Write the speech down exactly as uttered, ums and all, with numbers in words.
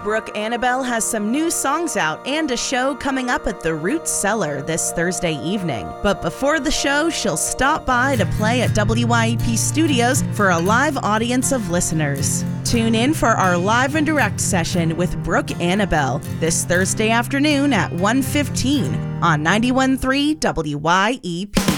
Brooke Annabelle has some new songs out and a show coming up at the Root Cellar this Thursday evening. But before the show, she'll stop by to play at W Y E P Studios for a live audience of listeners. Tune in for our live and direct session with Brooke Annabelle this Thursday afternoon at one fifteen on ninety-one point three W Y E P.